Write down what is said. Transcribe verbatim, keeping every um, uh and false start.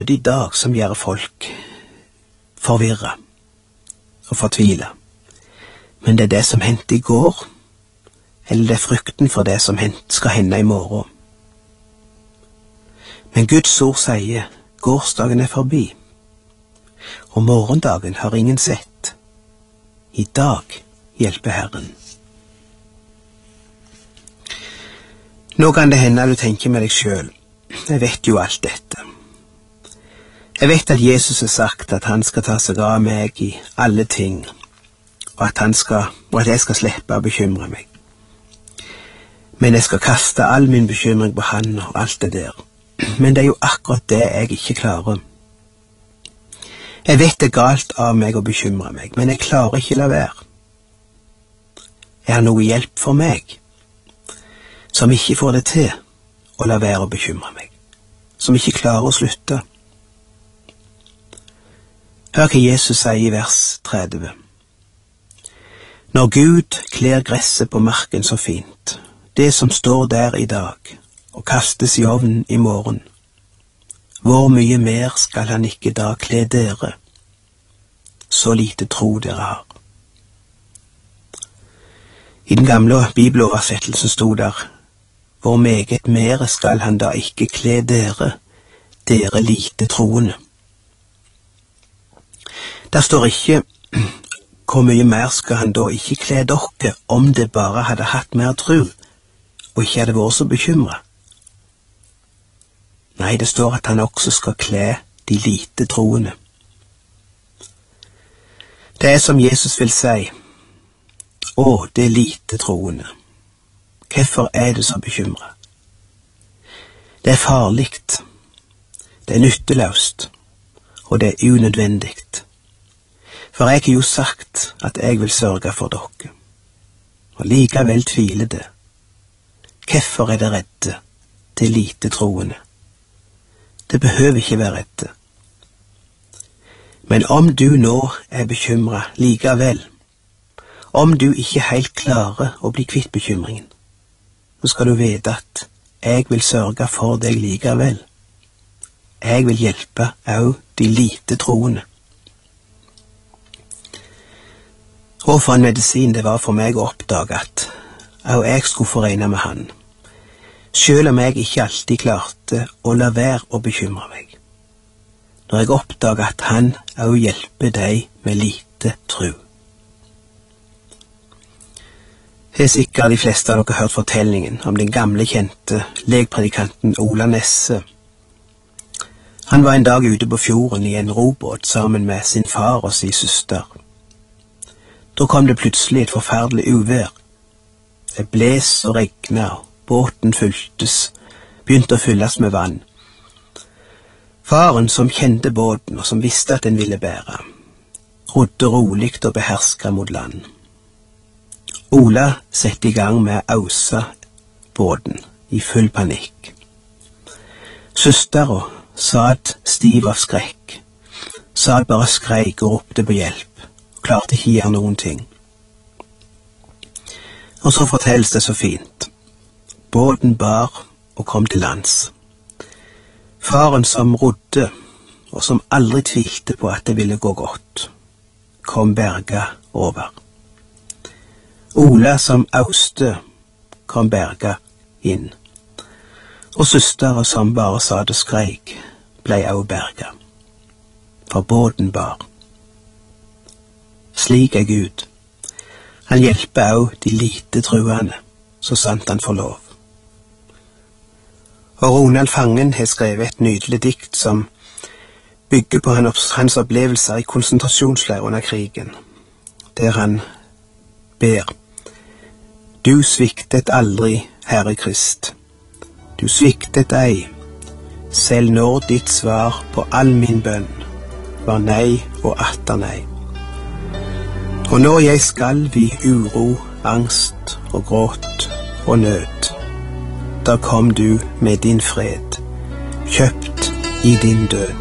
i dag som gjør folk forvirra og fortvila. Men det er det som hendte i går, eller det er frykten for det som skal hende i morgen. Men Guds ord sier, gårsdagen er forbi, og morgendagen har ingen sett. I dag hjelper Herren. Nå kan det hende du tenker med deg selv, jeg vet jo alt dette. Jeg vet at Jesus har sagt at han skal ta seg av meg i alle ting, og at, han skal, og at jeg skal slippe å bekymre meg. Men jeg skal kaste all min bekymring på han og alt det der. Men det er jo akkurat det jeg ikke klarer. Jeg vet det er galt av meg å bekymre meg, men jeg klarer ikke la være. Jeg har noe hjelp for meg, som ikke får det til å la være å bekymre meg, som ikke klarer å slutte. Hør hva Jesus sier i vers tretti. Når Gud kler gresset på marken så fint, det som står der i dag, og kastes i ovnen i morgen, hvor mye mer skal han ikke da kle dere, så lite tro dere har. I den gamle bibeloversettelsen stod der, hvor meget mer skal han da ikke kle dere, dere lite troende. Der står ikke, hvor mye mer skal han da ikke kle dere, om det bare hadde hatt mer tro, og ikke hadde vært så bekymret. Nei, det står at han også skal kle de lite troende. Det er som Jesus vil si, å, det er lite troende. Hvorfor er det så bekymret? Det er farligt, det er nytteløst, og det er unødvendigt. For jeg har jo sagt at jeg vil sørge for dere, og likevel tviler det. Hvorfor er det redde, det lite troende? Det behøver ikke være redde. Men om du nå er bekymret likevel, om du ikke helt klarer å bli kvitt bekymringen, så skal du vite at jeg vil sørge for deg likevel. Jeg vil hjelpe også de lite troende. Og for en medisin det var for meg å oppdage at også jeg skulle forene med han, selv om jeg ikke alltid klarte å la være å bekymre meg. Når jeg oppdager at han også hjelper deg med lite tro. Det er sikkert de fleste av dere hørt fortellingen om den gamle kjente legpredikanten Ola Nesse. Han var en dag ute på fjorden i en robåt sammen med sin far og sin søster. Da kom det plutselig et forferdelig uvær. Det bles og regnet, og båten fylltes, begynte å fylles med vann. Faren, som kjente båten og som visste at den ville bære, rodde roligt og behersket mot land. Ola sette i gang med å ause båten i full panikk. Søstera satt stiv av skrekk, satt bare skreik og ropte på hjelp, og klarte ikke gjøre noen ting. Og så fortelles det så fint. Båten bar og kom til lands. Faren som rodde, og som aldri tvilte på at det ville gå godt, kom berga over. Ola som auste, kom berga inn. Og søstera som bare sa det skreik, blei også berga. For båten bar. Slik er Gud. Han hjelper også de lite truende, så sant han får lov. Og Ronald Fangen har skrevet et nydelig dikt som bygger på hans opplevelser i konsentrasjonsleir under krigen, der han ber: Du sviktet aldri, Herre Krist. Du sviktet ei, selv når ditt svar på all min bønn var nei og atter nei. Og når jeg skalv i uro, angst og gråt og nød, da kom du med din fred, kjøpt i din død.